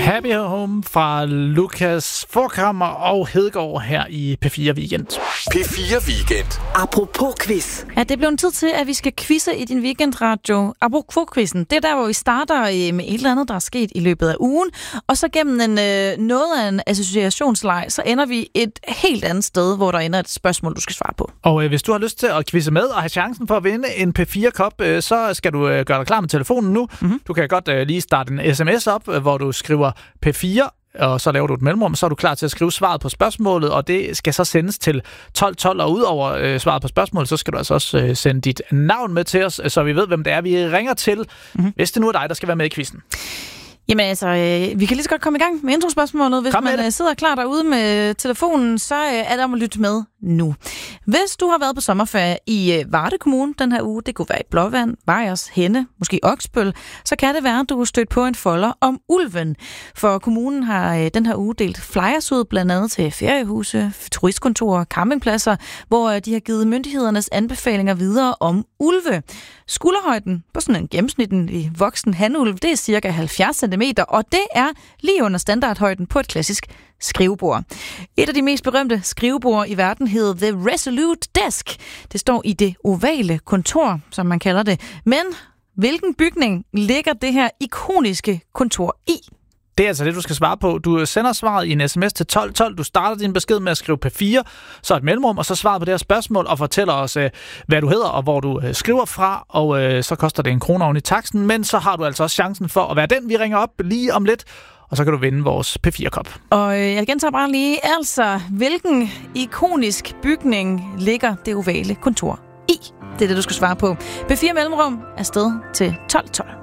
Happy Home fra Lukas Forkammer og Hedegaard her i P4 Weekend. P4 Weekend. Apropos quiz. Ja, det blev en tid til, at vi skal quizze i din weekendradio. Apropos quizzen, det er der, hvor vi starter med et eller andet, der er sket i løbet af ugen, og så gennem noget af en associationsleg, så ender vi et helt andet sted, hvor der ender et spørgsmål, du skal svare på. Og hvis du har lyst til at quizze med og have chancen for at vinde en P4-kop, så skal du gøre dig klar med telefonen nu. Mm-hmm. Du kan godt lige starte en sms op, hvor du skriver P4, og så laver du et mellemrum, så er du klar til at skrive svaret på spørgsmålet, og det skal så sendes til 1212, og udover svaret på spørgsmålet, så skal du altså også sende dit navn med til os, så vi ved, hvem det er, vi ringer til, hvis det nu er dig, der skal være med i quizzen. Jamen altså, vi kan lige så godt komme i gang med introspørgsmålet. Hvis man sidder klar derude med telefonen, så er der om at lytte med nu. Hvis du har været på sommerferie i Varde Kommune den her uge, det kunne være i Blåvand, Vejers, Henne, måske Oksbøl, så kan det være, at du har stødt på en folder om ulven. For kommunen har den her uge delt flyers ud, blandt andet til feriehuse, turistkontorer, campingpladser, hvor de har givet myndighedernes anbefalinger videre om ulve. Skulderhøjden på sådan en gennemsnitlig voksen hanulv, det er cirka 70 cm, og det er lige under standardhøjden på et klassisk skrivebord. Et af de mest berømte skrivebord i verden hedder The Resolute Desk. Det står i det ovale kontor, som man kalder det. Men hvilken bygning ligger det her ikoniske kontor i? Det er altså det, du skal svare på. Du sender svaret i en sms til 1212. Du starter din besked med at skrive P4, så et mellemrum, og så svaret på det her spørgsmål, og fortæller os, hvad du hedder, og hvor du skriver fra, og så koster det 1 krone oven i taksten, men så har du altså også chancen for at være den, vi ringer op lige om lidt, og så kan du vinde vores P4-kop. Og jeg gentager bare lige, altså, hvilken ikonisk bygning ligger det ovale kontor i? Det er det, du skal svare på. P4 mellemrum er sted til 1212.